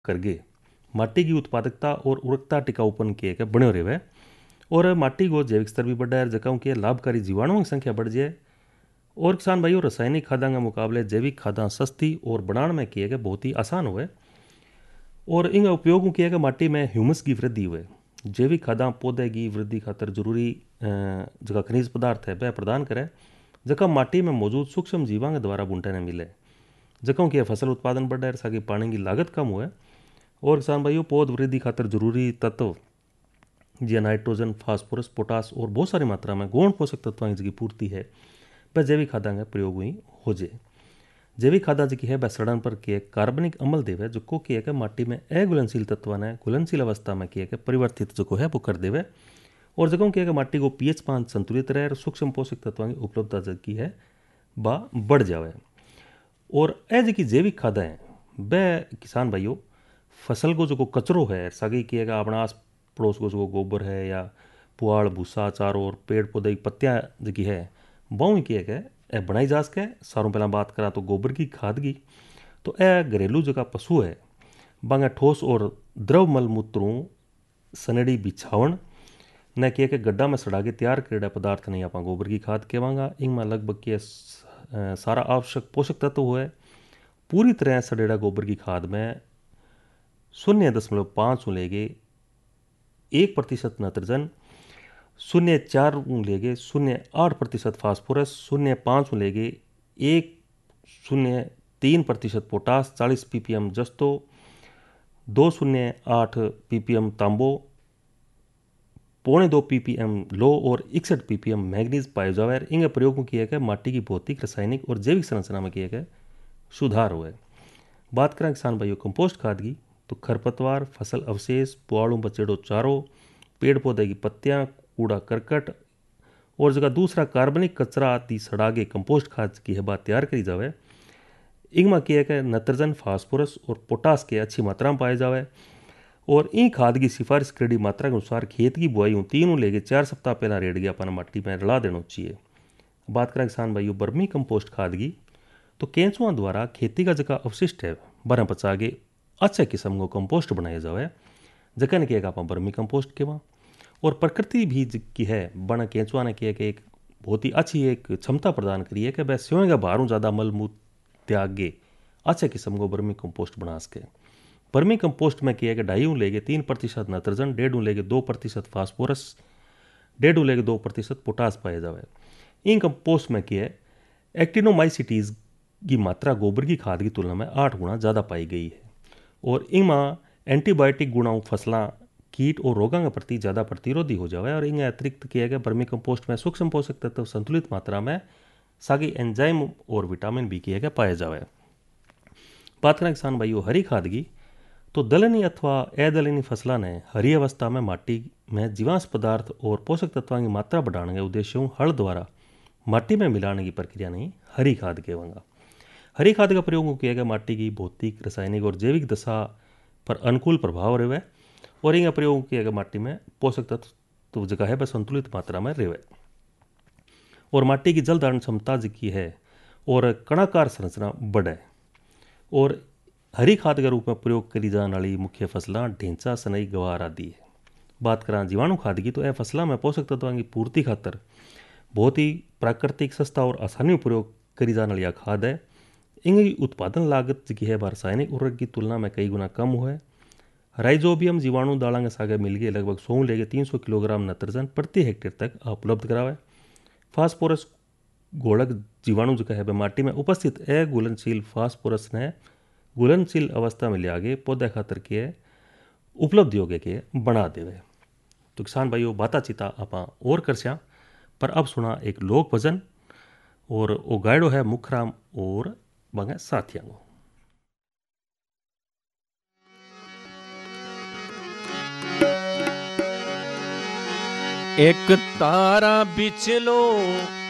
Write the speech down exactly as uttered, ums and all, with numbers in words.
करगे माटी की उत्पादकता और उर्वरकता टिकाऊपन के के बने रहे और माटी को जैविक स्तर भी बढ़ा है जगहों के लाभकारी जीवाणुओं की संख्या बढ़ जाए। और किसान भाइयों रासायनिक खादा के मुकाबले जैविक खादा सस्ती और बनाने में किए गए बहुत ही आसान हुए और इन उपयोगों किए गए माटी में ह्यूमस की वृद्धि हुए। जैविक खादा पौधे की वृद्धि खातर जरूरी जगह खनिज पदार्थ है वह प्रदान करे जगह माटी में मौजूद सूक्ष्म जीवां के द्वारा बुंटे ने मिले जगहों की फसल उत्पादन बढ़े साकी पानी की लागत कम हुए। और किसान भाइयों पौध वृद्धि खातर जरूरी तत्व जी नाइट्रोजन फास्फोरस पोटास और बहुत सारी मात्रा में गौण पोषक तत्वों की पूर्ति है वह जैविक खादा का प्रयोग हुई हो जाए। जैविक खादा जी है वह सड़न पर किए कार्बनिक अम्ल देवे जो को किए के माटी में अघुलनशील तत्व ने घुलनशील अवस्था में किए के परिवर्तित जो है वो कर देवे और जगहों किए के माटी को पीएच पांच संतुलित रहे और सूक्ष्म पोषक तत्वों की उपलब्धता जबकि है बा बढ़ जावे। और ए जी की जैविक खादा है वह किसान भाइयों फसल को जो कचरो है सगी किएगा अपना आस पड़ोस को जो गोबर है या पुआल भूसा चारों और पेड़ पौधे की पत्तियाँ जी है बहु किए गए ए बनाई जा सके। सारों पहला बात करा तो गोबर की खाद की तो ए घरेलू जगह पशु है बांगा ठोस और द्रव मल मूत्रों सनेड़ी बिछावन न किए के गड्ढा में सड़ा के तैयार करेड़ा पदार्थ नहीं आप गोबर की खाद कहवांगा इनमें लगभग के सारा आवश्यक पोषक तत्व हुए पूरी तरह सड़ेड़ा गोबर की खाद में शून्य दशमलव पाँच लेके एक प्रतिशत नाइट्रोजन शून्य चार लेके शून्य आठ प्रतिशत फास्फोरस शून्य पाँच लेके एक शून्य तीन प्रतिशत पोटास चालीस पीपीएम जस्तो दो शून्य आठ पीपीएम तांबो पौने दो पीपीएम लो और इकसठ पीपीएम मैग्नीज पाए जावे। इनके प्रयोग किए गए माटी की भौतिक रासायनिक और जैविक संरचना में किए गए सुधार हुए। बात करें किसान भाइयों कंपोस्ट खाद की तो खरपतवार फसल अवशेष पुआड़ों बचेड़ो चारों पेड़ पौधे की पत्तियां कूड़ा करकट और जगह दूसरा कार्बनिक कचरा आदि सड़ा के कंपोस्ट खाद की है बात तैयार करी जावे। इनमें किए गए नाइट्रोजन फास्फोरस और पोटास के अच्छी मात्रा में पाए जावे और इन खाद की सिफारिश करेडी मात्रा के अनुसार खेत की बुआई हूँ तीनों लेके चार सप्ताह पहला रेड़ गया अपन मट्टी में रला देना चाहिए। बात करें किसान भाइयों बर्मी कंपोस्ट खाद की तो केंचुआ द्वारा खेती का जगह अवशिष्ट है बरह पचा के अच्छे किस्म को कंपोस्ट बनाया जाए जगह ने किया आप बर्मी कंपोस्ट के वहाँ। और प्रकृति भी की है बन केंचुआ ने किया कि एक बहुत ही अच्छी एक क्षमता प्रदान करी है कि वह स्वयं का बाहरों ज़्यादा मल मूत्र त्याग के अच्छे किस्म को बर्मी कंपोस्ट बना सके। बर्मी कंपोस्ट में किया कि ढाई लेके तीन प्रतिशत नाइट्रोजन डेढ़ लेके दो प्रतिशत फास्फोरस डेढ़ लेके दो प्रतिशत पोटास पाया जाए। इन कंपोस्ट में किया एक्टिनोमाइसिटीज की मात्रा गोबर की खाद की तुलना में आठ गुना ज़्यादा पाई गई है और इनमें एंटीबायोटिक गुणों फसलों कीट और रोगों के प्रति ज़्यादा प्रतिरोधी हो जाए। और इनके अतिरिक्त किया गया बर्मी कंपोस्ट में सूक्ष्म पोषक तत्व संतुलित मात्रा में सागी एंजाइम और विटामिन भी किया गया पाया जाए। बात करें किसान भाइयों हरी खाद की तो दलनी अथवा अदलनी फसलों ने हरी अवस्था में माटी में जीवांश पदार्थ और पोषक तत्वों की मात्रा बढ़ाने के उद्देश्यों हल द्वारा माटी में मिलाने की प्रक्रिया नहीं हरी खाद कहवांगा। हरी खाद का प्रयोग किया गया माटी की भौतिक रासायनिक और जैविक दशा पर अनुकूल प्रभाव रहे और इनका प्रयोग किया गया माटी में पोषक तत्व तो जगह है वह संतुलित मात्रा में रहे और माटी की जल धारण क्षमता की है और कणाकार संरचना बढ़े। और हरी खाद के रूप में प्रयोग करी जाने वाली मुख्य फसलां ढेंचा सनई गवार आदि है। बात करें जीवाणु खाद की तो यह फसलों में पोषक तत्वों की पूर्ति खातर बहुत ही प्राकृतिक सस्ता और आसानी प्रयोग करी जाने वाली खाद है। इनकी उत्पादन लागत की है रासायनिक उर्वरक की तुलना में कई गुना कम हुआ है। राइजोबियम जीवाणु दाला के सागे मिल गए लगभग सौ लेके तीन सौ किलोग्राम नाइट्रोजन प्रति हेक्टेयर तक उपलब्ध करावे। फास्फोरस घोलक जीवाणु जो है माटी में उपस्थित अघुलनशील फास्फोरस ने घुलनशील अवस्था में लिया गए पौधे खातर के उपलब्ध योग्य के बना देवे। तो किसान भाइयों बाता चिता आप और करस्या पर अब सुना एक लोक भजन और वो गायडो है मुखराम और बंगे साथियों को। एक तारा बिछलो